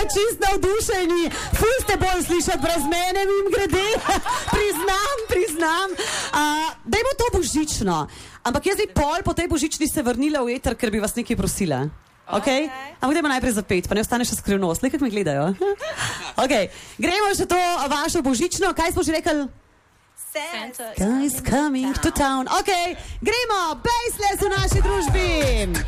čist navdušeni. Ful ste bolj slišati brez mene, mim grede. Priznam. Dajmo to božično. Ampak jaz bi po tej božični se vrnila v eter, ker bi vas nekaj prosila. Okay? Ampak dajmo najprej zapet, pa ne ostane še skrivnost. Lekaj me gledajo. Okay. Gremo še to vašo božično. Kaj smo že rekli? Santa is coming to town. Ok, gremo, Baseless v naši družbi.